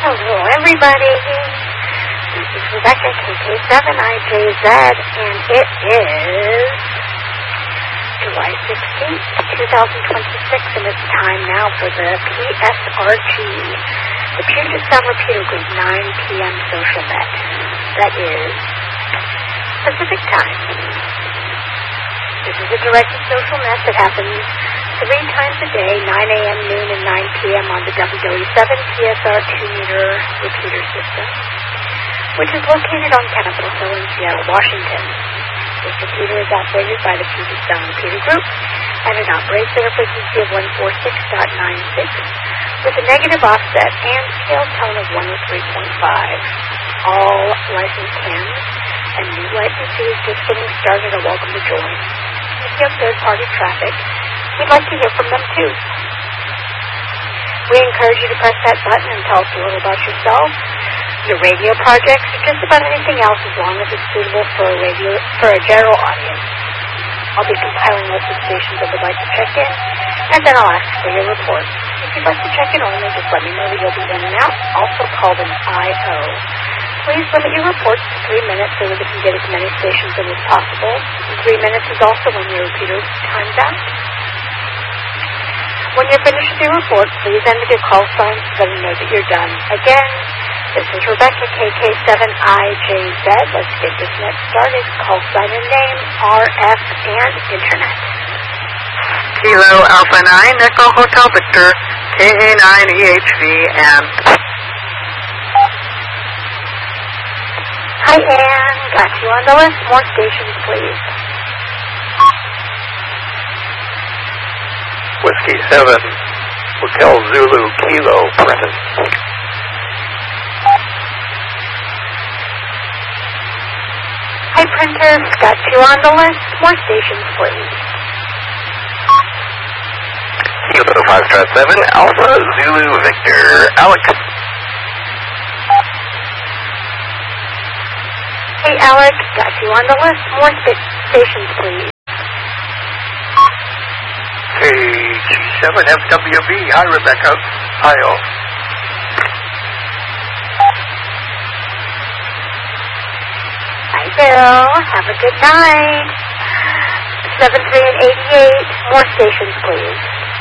Hello, everybody. This is Rebecca, KK7IJZ, and it is July 16th, 2026, and it's time now for the PSRG, the Puget Sound Repeater Group 9 p.m. Social Net. That is Pacific Time. This is a directed social net that happens 3 times a day, 9 a.m., noon, and 9 p.m. on the WW7 PSR 2-meter repeater system, which is located on Capitol Hill in Seattle, Washington. This repeater is operated by the Puget Sound Repeater Group, and it operates at a frequency of 146.96 with a negative offset and scale tone of 103.5. All licensed hams and new licensees just getting started are welcome to join. If you have third-party traffic, we'd like to hear from them too. We encourage you to press that button and tell us a little about yourself, your radio projects, or just about anything else as long as it's suitable for a general audience. I'll be compiling lists of stations that would like to check in, and then I'll ask for your report. If you'd like to check in only, just let me know that you'll be in and out, also called an I.O. Please limit your reports to 3 minutes so that we can get as many stations in as possible. 3 minutes is also when your repeater times out. When you're finished with your report, please end with your call sign so that we know that you're done. Again, this is Rebecca, KK7IJZ. Let's get this net started. Call sign and name, RF, and Internet. Kilo Alpha 9, Echo Hotel Victor, KA9EHV, and... Hi, Ann. Got you on the list. More stations, please. Whiskey 7, Hotel Zulu, Kilo, Prentice. Hi, Prentice. Got you on the list. More stations, please. Kilo 5-7, Alpha Zulu, Victor, Alex. Hey, Alex. Got you on the list. More stations, please. K7FWB, hi Rebecca, Io. Hi, Bill. Have a good night. 73 and 88. More stations, please.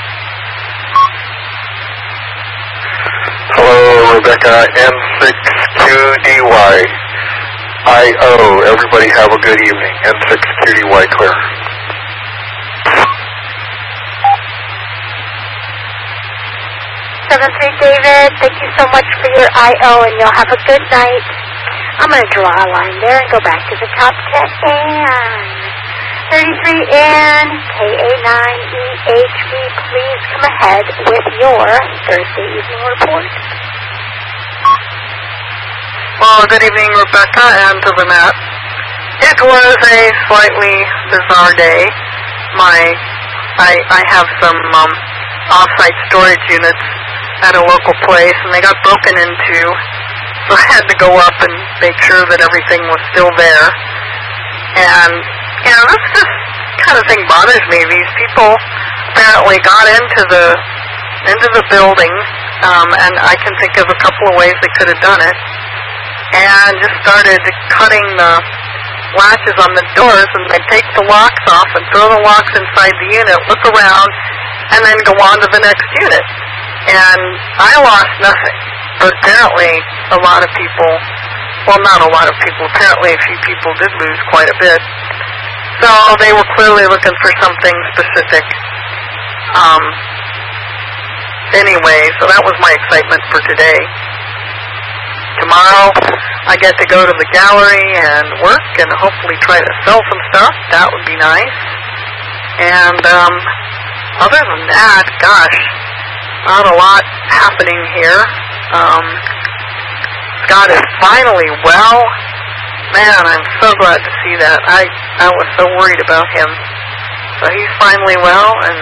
Hello Rebecca, N6QDY, IO. Everybody have a good evening. N6QDY clear. David, thank you so much for your I.O. and you'll have a good night. I'm going to draw a line there and go back to the top 10. And 33 and KA9EHV, please come ahead with your Thursday evening report. Well, good evening, Rebecca, and to the net. It was a slightly bizarre day. I have some off-site storage units at a local place, and they got broken into, so I had to go up and make sure that everything was still there. And, you know, this kind of thing bothers me. These people apparently got into the building, and I can think of a couple of ways they could have done it, and just started cutting the latches on the doors, and they take the locks off and throw the locks inside the unit, look around, and then go on to the next unit. And I lost nothing, but apparently a lot of people, well, not a lot of people, apparently a few people did lose quite a bit. So they were clearly looking for something specific. Anyway, so that was my excitement for today. Tomorrow I get to go to the gallery and work and hopefully try to sell some stuff. That would be nice. And other than that, gosh, not a lot happening here. Scott is finally well. Man, I'm so glad to see that. I was so worried about him. So he's finally well, and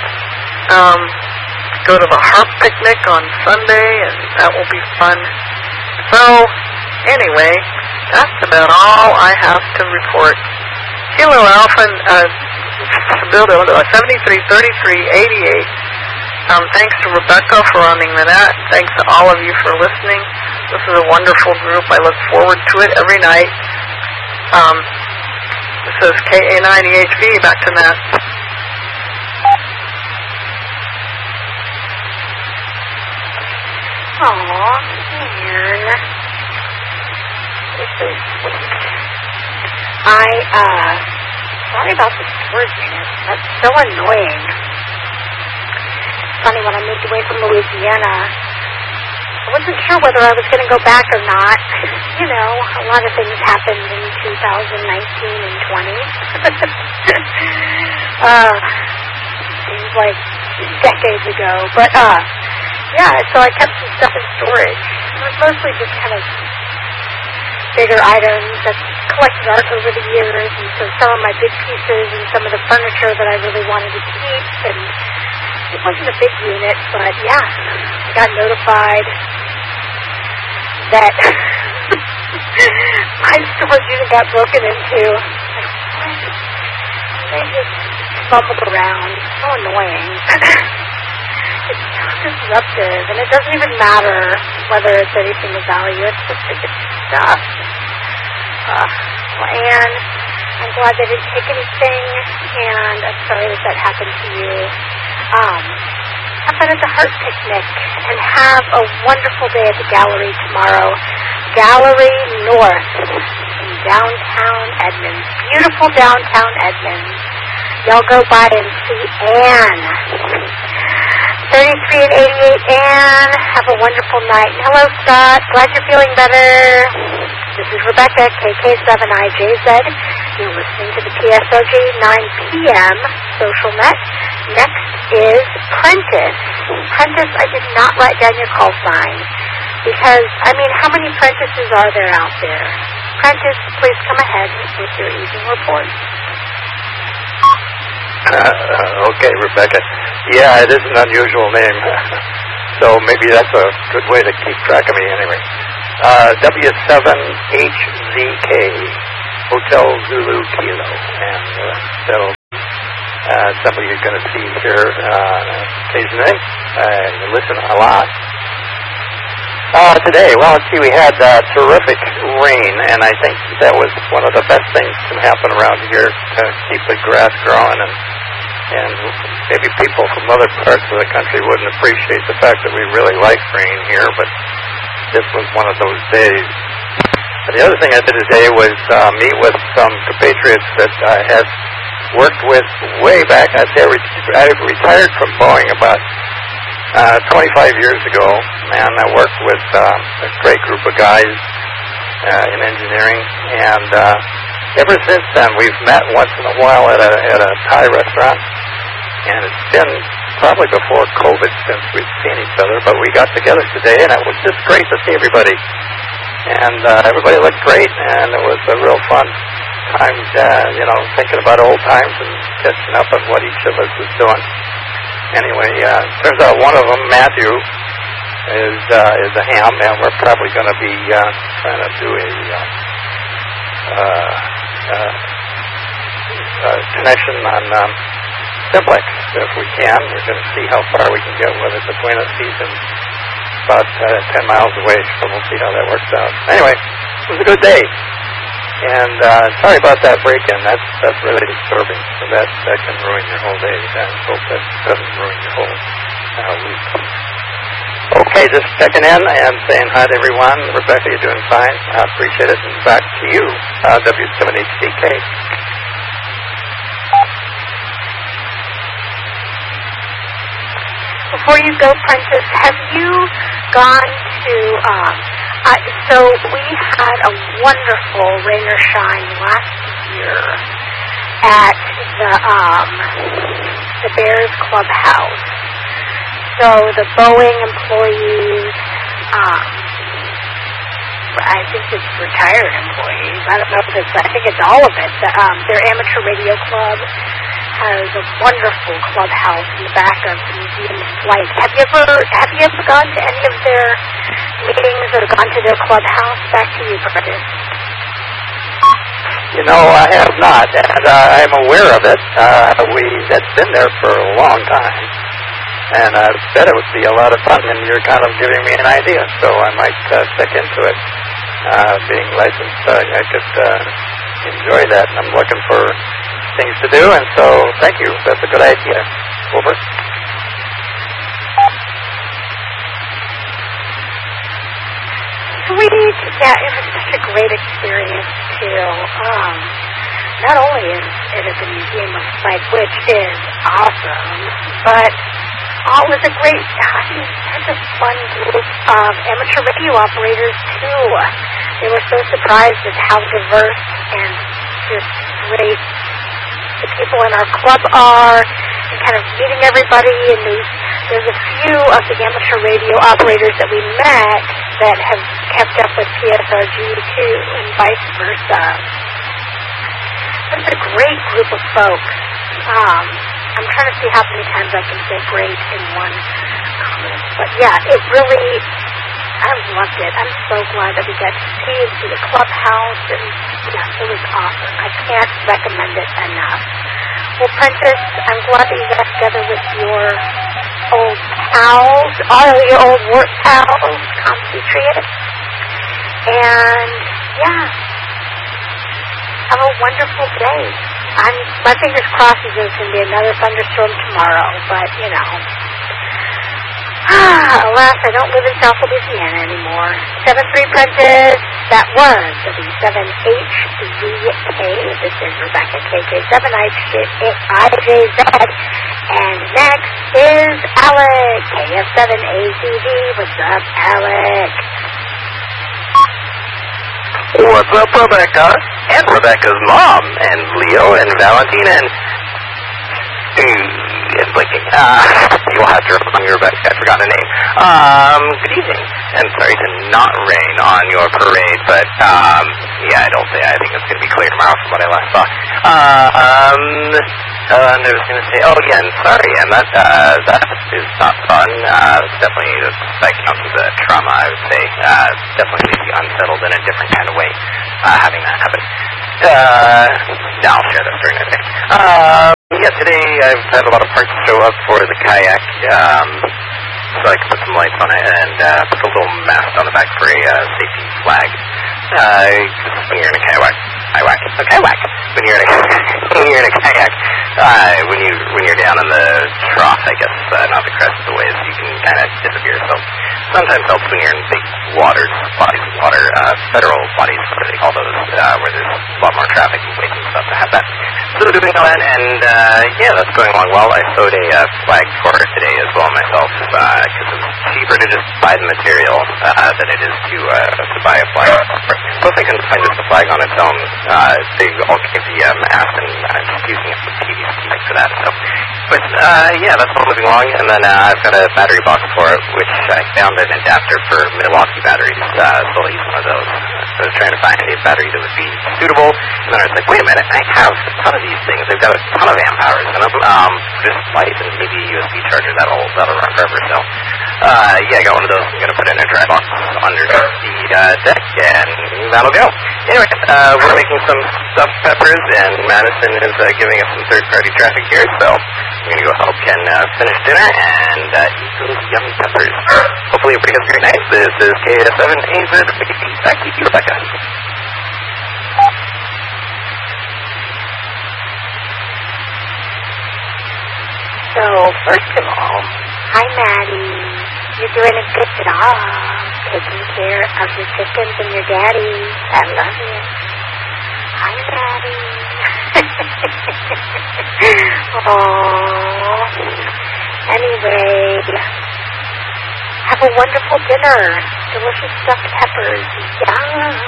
go to the harp picnic on Sunday, and that will be fun. So, anyway, that's about all I have to report. Kilo Alpha, 73, 33, 88. Thanks to Rebecca for running the net. Thanks to all of you for listening. This is a wonderful group. I look forward to it every night. This is KA9EHV. Back to Matt. Aw, man. This is sweet. Sorry about the storage unit. That's so annoying. Funny, when I moved away from Louisiana, I wasn't sure whether I was going to go back or not. You know, a lot of things happened in 2019 and 20. Seems like decades ago. But, yeah, so I kept some stuff in storage. It was mostly just kind of bigger items that collected art over the years, and so some of my big pieces and some of the furniture that I really wanted to keep, and it wasn't a big unit, but yeah, I got notified that my storage unit got broken into. They just bumbled around. It's so annoying. It's so disruptive, and it doesn't even matter whether it's anything of value. It's just it's stuff. And I'm glad they didn't take anything, and I'm sorry that happened to you. Have fun at the Heart Picnic, and have a wonderful day at the gallery tomorrow. Gallery North in downtown Edmonds. Beautiful downtown Edmonds. Y'all go by and see Anne. 33 and 88 Anne. Have a wonderful night. And hello, Scott. Glad you're feeling better. This is Rebecca, KK7IJZ. You're listening to the PSOG 9 p.m. Social Net. Next is Prentice. Prentice, I did not write down your call sign because, I mean, how many Prentices are there out there? Prentice, please come ahead with your evening report. Okay, Rebecca. Yeah, it is an unusual name. So maybe that's a good way to keep track of me anyway. W7HZK, Hotel Zulu Kilo. And that'll somebody you're going to see here occasionally. You listen a lot. Today, well, let's see, we had terrific rain, and I think that was one of the best things that can happen around here to keep the grass growing, and maybe people from other parts of the country wouldn't appreciate the fact that we really like rain here, but this was one of those days. And the other thing I did today was meet with some compatriots that I had worked with way back. I retired from Boeing about 25 years ago, and I worked with a great group of guys in engineering, and ever since then we've met once in a while at a Thai restaurant, and it's been probably before COVID since we've seen each other, but we got together today, and it was just great to see everybody, and everybody looked great, and it was a real fun time, thinking about old times and catching up on what each of us was doing. Anyway, turns out one of them, Matthew, is a ham, and we're probably going to be trying to do a connection on Simplex if we can. We're going to see how far we can get with it between us. He's about 10 miles away, so we'll see how that works out. Anyway, it was a good day. And sorry about that break-in. That's really disturbing. So that can ruin your whole day. I hope that doesn't ruin your whole week. Okay, just checking in and saying hi to everyone. Rebecca, you're doing fine. I appreciate it. And back to you, W7HDK. Before you go, Prentice, have you gone to... so we had a wonderful rain or shine last year at the Bears Clubhouse. So the Boeing employees, I think it's retired employees. I don't know if it's, I think it's all of it. Their amateur radio club has a wonderful clubhouse in the back of the Museum of Flight. Have you ever gone to any of their meetings or gone to their clubhouse? Back to you, Curtis. I have not, and I'm aware of it. That's been there for a long time. And I bet it would be a lot of fun, and you're kind of giving me an idea, so I might check into it. Being licensed, I could enjoy that, and I'm looking for things to do, and so thank you. That's a good idea. Over. Sweet. Yeah, it was such a great experience, too. Not only is it at the Museum of Sight, which is awesome, but it was a great time. Such a fun group of amateur radio operators, too. They were so surprised at how diverse and just great the people in our club are, and kind of meeting everybody. And there's a few of the amateur radio operators that we met that have kept up with PSRG, too, and vice versa. It's a great group of folks. I'm trying to see how many times I can say great in one comment. But yeah, it really, I loved it. I'm so glad that we got to see the clubhouse, and yeah, it was awesome. I can't recommend it enough. Well, Prentice, I'm glad that you got together with your old pals, all of your old work pals, compatriots. And yeah, have a wonderful day. My fingers crossed there's going to be another thunderstorm tomorrow, but, you know. Alas, I don't live in South Louisiana anymore. 7-3 Prentice, that was W7HZK. This is Rebecca KJ7IJZ. And next is Alec, KF7ACV. What's up, Alec? What's up, Rebecca? And Rebecca's mom, and Leo, and Valentina, and blinking. You'll have to remind me, Rebecca. I forgot her name. Good evening, and sorry to not rain on your parade, but yeah, I think it's going to be clear tomorrow from what I last saw. And I was going to say, oh, again, sorry, and that is not fun. Definitely, that counts as a trauma, I would say. Definitely leaves you unsettled in a different kind of way, having that happen. Now I'll share that story next time. Yeah, today I've had a lot of parts show up for the kayak, so I can put some lights on it and put a little mast on the back for a safety flag. When you're in a kayak, when you're in a kayak, when you're down in the trough, I guess, not the crest of the waves, you can kind of disappear. So sometimes helps when you're in big bodies of water, federal bodies, what do they call those, where there's a lot more traffic and weight and stuff to have that. So doing all that, and yeah, that's going along well. I sewed a flag for it today as well myself, because it's cheaper to just buy the material than it is to buy a flag. Plus I couldn't find just the flag on its own. They all gave the mast, and I'm just using it for PVC for that. So, but yeah, that's all moving along, and then I've got a battery box for it, which I found an adapter for Milwaukee batteries, so I'll use one of those. So I was trying to find a battery that would be suitable, and then I was like, wait a minute, I have a ton of these things. They've got a ton of amp hours in them. Just light and maybe a USB charger that'll run forever. So yeah, I got one of those. I'm gonna put it in a dry box under the deck, and that'll go. Anyway, we're making some stuffed peppers, and Madison is giving us some third-party traffic here, so I'm gonna go help Ken finish dinner and eat those yummy peppers. Hopefully everybody has a great night. This is KF7AZ. Back to you, Rebecca. So, first of all, hi, Maddie. You're doing a good job taking care of your chickens and your daddy. I love you. Hi, Maddie. Aww. Anyway, have a wonderful dinner. Delicious stuffed peppers. Yum.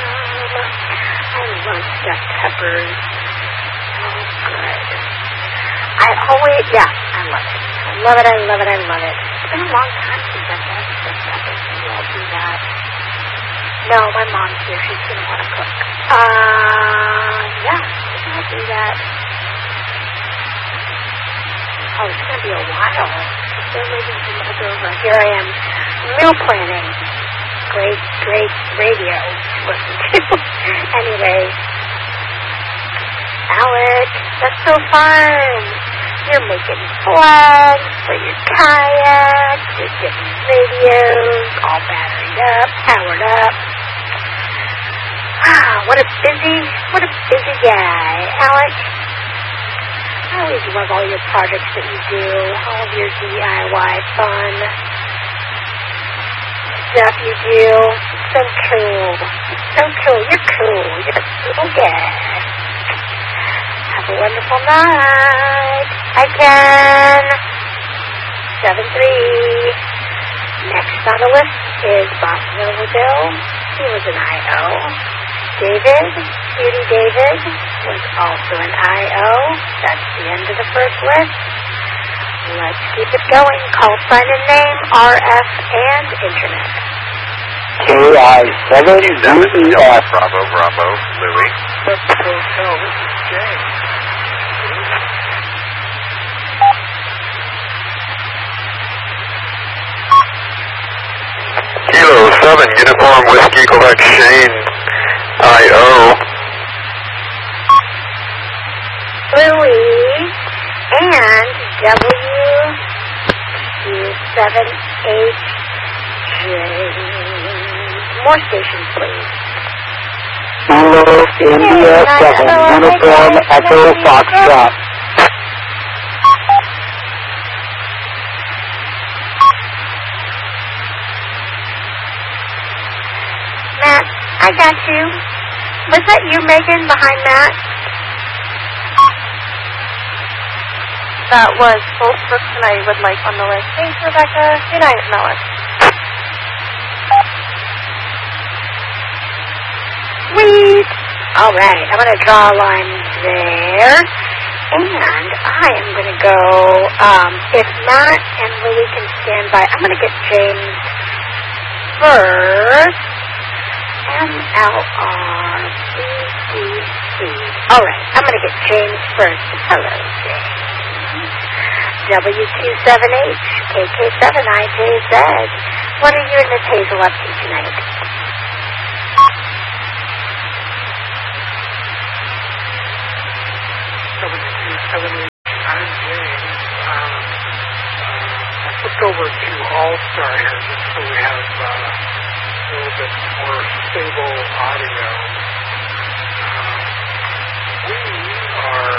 I love stuffed peppers. So good. I love it. I love it. It's been a long time since I've had stuffed peppers. Maybe I'll do that. No, my mom's here. She's going to want to cook. Yeah, maybe I'll do that. Oh, it's going to be a while. Still waiting for Moldova. Here I am, meal planning. Great radio to listen to. Anyway, Alex, that's so fun. You're making flags for your kayak. You're getting radios all battered up, powered up. What a busy guy, Alex. I always love all your projects that you do, all of your DIY fun stuff you do. So cool. So cool. You're cool. You're a cool guy. Have a wonderful night. Hi, Ken. 7-3. Next on the list is Boss Nova Bill. He was an I.O. David, Beauty David, was also an I.O. That's the end of the first list. Let's keep it going. Call sign and name, RF, and Internet. KI7DEF. Bravo, Louis. Hotel, this is James. Kilo 7, Uniform Whiskey, Quebec, Shane, I.O. Louis and W7H. More stations, please. Kilo India 7, Uniform Echo Foxtrot. Matt, I got you. Was that you, Megan, behind Matt? That was both person I would like on the list. Thanks, Rebecca. Good night, Mellis. Sweet. All right, I'm going to draw a line there. And I am going to go, if Matt and Louie can stand by, I'm going to get James first. MLRBDC. All right, I'm going to get James first. Hello, James. W27H, KK7IJZ. What are you and Miss Hazel up to tonight? W27H, I'm James. I flipped over to All-Star here just so we have a little bit more stable audio. We are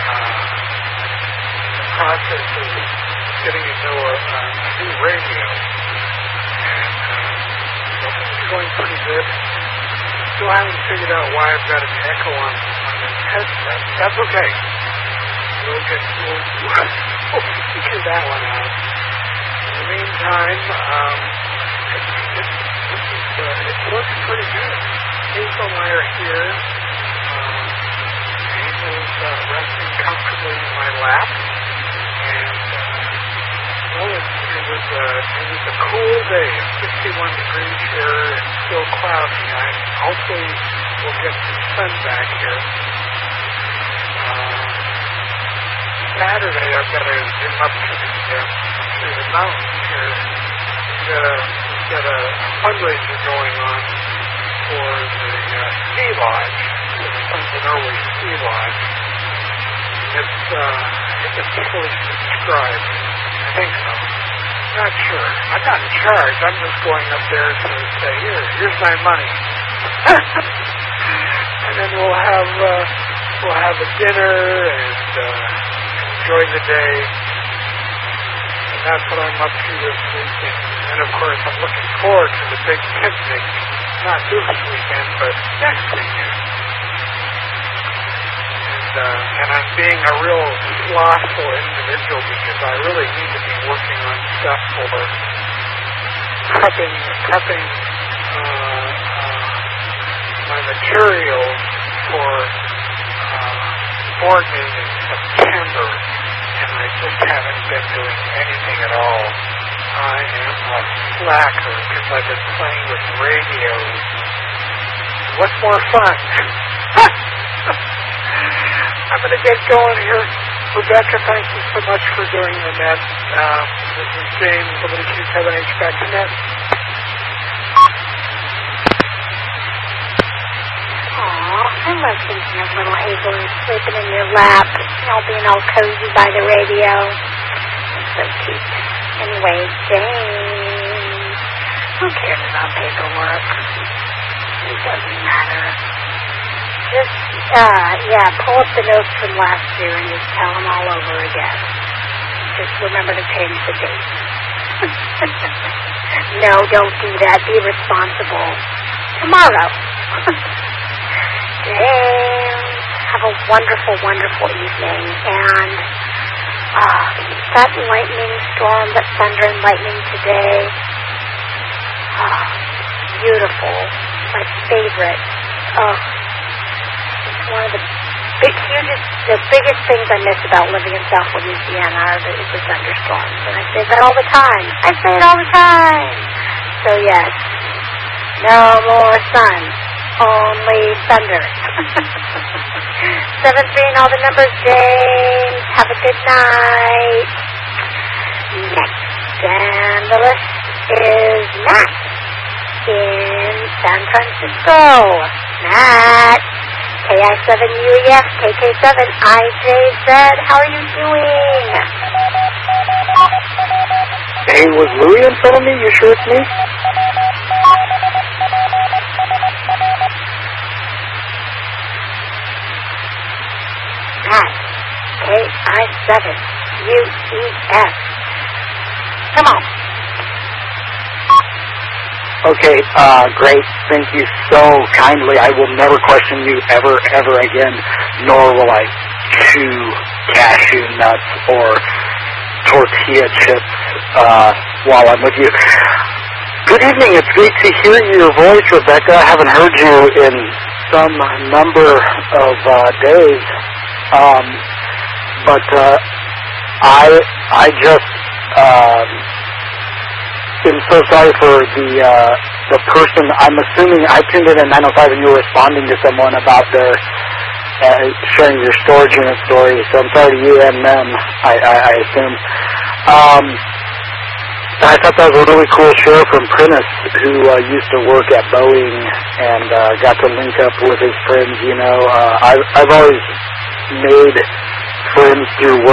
in the process of getting to know a new radio, and everything's going pretty good. Still haven't figured out why I've got an echo on this headset. That's okay. We'll figure that one out. In the meantime, it looks pretty good. Hazel and I are here. Hazel's resting comfortably in my lap. And it was a cool day. 61 degrees here and still cloudy. Hopefully we'll get some sun back here. Saturday I've got to zoom up to the mountains here. We've got a fundraiser going on for the ski lodge, the Sons of Norway Ski Lodge. It's, I think it's fully subscribed. I think so. I'm not sure. I'm not in charge. I'm just going up there to say, here's my money. And then we'll have a dinner and enjoy the day. And that's what I'm up to this weekend. And of course, I'm looking forward to the big picnic, not this weekend, but next weekend. And I'm being a real slothful individual because I really need to be working on stuff for prepping my materials for board meeting in September, and I just haven't been doing anything at all. I am a slacker because I've been playing with radios. What's more fun? I'm going to get going here. Rebecca, thank you so much for doing the net. This is James, W7H, back to net. Aw, I love thinking of little Hazel sleeping in your lap, being all cozy by the radio. It's so cute. Anyway, James, who cares about paperwork? It doesn't matter. Just, pull up the notes from last year and just tell them all over again. Just remember to change the date. No, don't do that. Be responsible. Tomorrow. James, have a wonderful, wonderful evening. And that lightning storm, that thunder and lightning today, beautiful. My favorite. It's one of the biggest things I miss about living in South Louisiana is the thunderstorms. And I say that all the time. So yes, no more sun, only thunder. 7-3 and all the numbers, James. Have a good night. Next on the list is Matt in San Francisco. Matt, KI7UEF, KK7IJZ. How are you doing? Hey, was Louie in front of me? You sure it's me? Matt, KI7UEF. Come on. Okay, great. Thank you so kindly. I will never question you ever again, nor will I chew cashew nuts or tortilla chips while I'm with you. Good evening. It's great to hear your voice, Rebecca. I haven't heard you in some number of days. But I just am so sorry for the person. I'm assuming I tuned in at 9:05 and you were responding to someone about their sharing your storage unit story. So I'm sorry to you and them, I assume. I thought that was a really cool share from Prentice, who used to work at Boeing and got to link up with his friends. I've always made friends through work.